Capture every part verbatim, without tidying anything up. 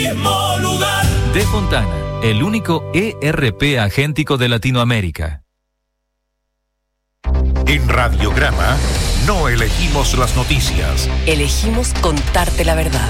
mismo lugar. De Fontana, el único E R P agéntico de Latinoamérica. En Radiograma no elegimos las noticias. Elegimos contarte la verdad.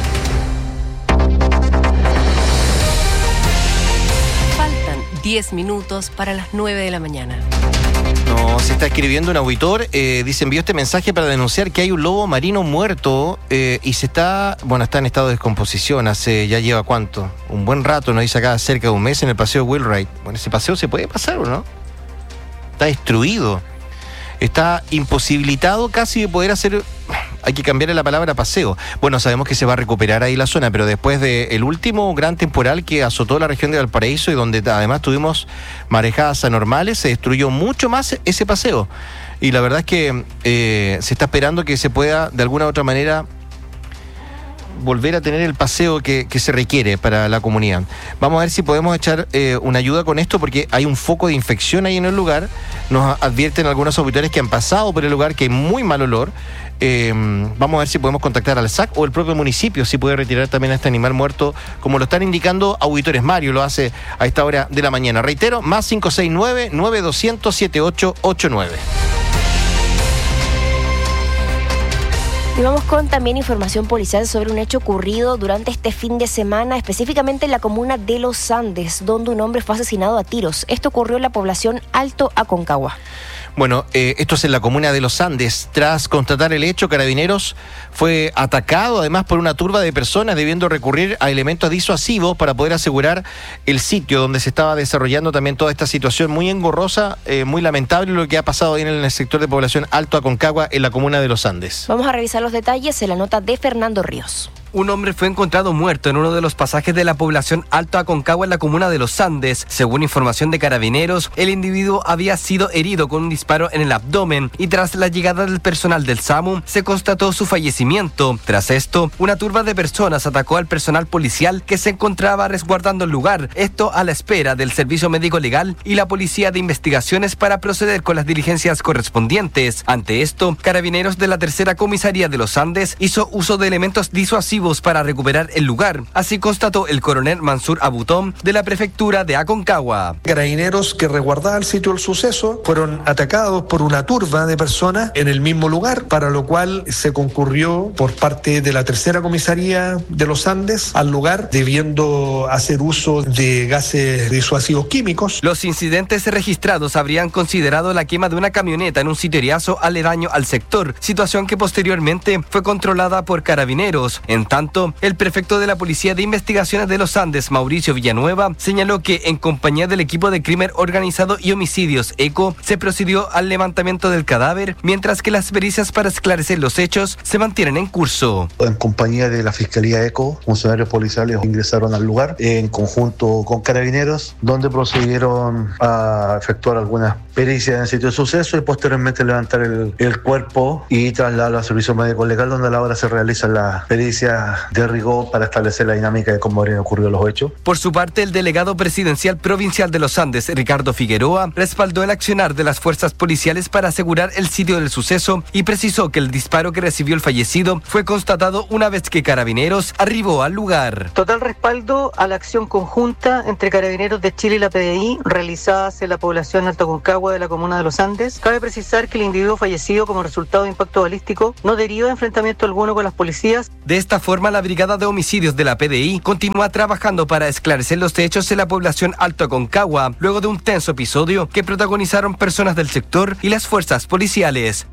Faltan diez minutos para las nueve de la mañana. Nos está escribiendo un auditor, eh, dice, envió este mensaje para denunciar que hay un lobo marino muerto eh, y se está, bueno, está en estado de descomposición, hace, ya lleva cuánto, un buen rato, nos dice acá, cerca de un mes en el paseo Wheelwright. Bueno, ese paseo se puede pasar, ¿o no? Está destruido, está imposibilitado casi de poder hacer, hay que cambiarle la palabra paseo. Bueno, sabemos que se va a recuperar ahí la zona, pero después del último gran temporal que azotó la región de Valparaíso y donde además tuvimos marejadas anormales, se destruyó mucho más ese paseo. Y la verdad es que eh, se está esperando que se pueda de alguna u otra manera volver a tener el paseo que, que se requiere para la comunidad. Vamos a ver si podemos echar eh, una ayuda con esto, porque hay un foco de infección ahí en el lugar. Nos advierten algunos auditores que han pasado por el lugar que hay muy mal olor. Eh, vamos a ver si podemos contactar al S A C o el propio municipio, si puede retirar también a este animal muerto, como lo están indicando auditores. Mario lo hace a esta hora de la mañana. Reitero, más cinco seis nueve, nueve dos cero cero, siete ocho ocho nueve. Y vamos con también información policial sobre un hecho ocurrido durante este fin de semana, específicamente en la comuna de Los Andes, donde un hombre fue asesinado a tiros. Esto ocurrió en la población Alto Aconcagua. Bueno, eh, esto es en la comuna de Los Andes. Tras constatar el hecho, Carabineros fue atacado además por una turba de personas, debiendo recurrir a elementos disuasivos para poder asegurar el sitio donde se estaba desarrollando también toda esta situación muy engorrosa, eh, muy lamentable lo que ha pasado ahí en el sector de población Alto Aconcagua, en la comuna de Los Andes. Vamos a revisar los detalles en la nota de Fernando Ríos. Un hombre fue encontrado muerto en uno de los pasajes de la población Alto Aconcagua en la comuna de Los Andes. Según información de Carabineros, el individuo había sido herido con un disparo en el abdomen y tras la llegada del personal del SAMU se constató su fallecimiento. Tras esto, una turba de personas atacó al personal policial que se encontraba resguardando el lugar, esto a la espera del Servicio Médico Legal y la Policía de Investigaciones para proceder con las diligencias correspondientes. Ante esto, Carabineros de la Tercera Comisaría de Los Andes hizo uso de elementos disuasivos para recuperar el lugar. Así constató el coronel Mansur Abutón de la prefectura de Aconcagua. Carabineros que resguardaban el sitio del suceso fueron atacados por una turba de personas en el mismo lugar, para lo cual se concurrió por parte de la Tercera Comisaría de Los Andes al lugar, debiendo hacer uso de gases disuasivos químicos. Los incidentes registrados habrían considerado la quema de una camioneta en un sitieriazo aledaño al sector, situación que posteriormente fue controlada por Carabineros. En tanto, el prefecto de la Policía de Investigaciones de Los Andes, Mauricio Villanueva, señaló que en compañía del equipo de crimen organizado y homicidios ECO se procedió al levantamiento del cadáver, mientras que las pericias para esclarecer los hechos se mantienen en curso. En compañía de la Fiscalía ECO, funcionarios policiales ingresaron al lugar en conjunto con Carabineros, donde procedieron a efectuar algunas pericias en el sitio de suceso y posteriormente levantar el, el cuerpo y trasladarlo al Servicio Médico Legal, donde a la hora se realizan las pericias de rigor para establecer la dinámica de cómo habrían ocurrido los hechos. Por su parte, el delegado presidencial provincial de Los Andes, Ricardo Figueroa, respaldó el accionar de las fuerzas policiales para asegurar el sitio del suceso y precisó que el disparo que recibió el fallecido fue constatado una vez que Carabineros arribó al lugar. Total respaldo a la acción conjunta entre Carabineros de Chile y la P D I realizadas en la población Alto Aconcagua de la comuna de Los Andes. Cabe precisar que el individuo fallecido como resultado de impacto balístico no deriva de enfrentamiento alguno con las policías. De esta forma, la Brigada de Homicidios de la P D I continúa trabajando para esclarecer los hechos en la población Alto Aconcagua, luego de un tenso episodio que protagonizaron personas del sector y las fuerzas policiales.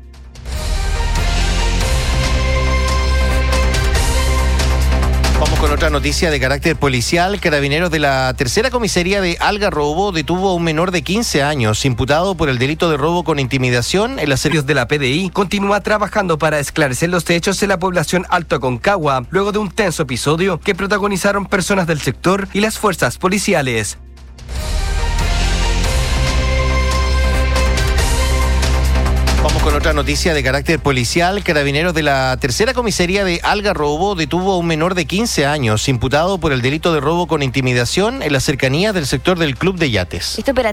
Vamos con otra noticia de carácter policial. Carabineros de la Tercera Comisaría de Algarrobo detuvo a un menor de quince años, imputado por el delito de robo con intimidación. En las servicios de la P D I continúa trabajando para esclarecer los hechos en la población Alto Aconcagua, luego de un tenso episodio que protagonizaron personas del sector y las fuerzas policiales. Vamos con otra noticia de carácter policial. Carabineros de la Tercera Comisaría de Algarrobo detuvo a un menor de quince años, imputado por el delito de robo con intimidación en las cercanías del sector del Club de Yates. Este operativo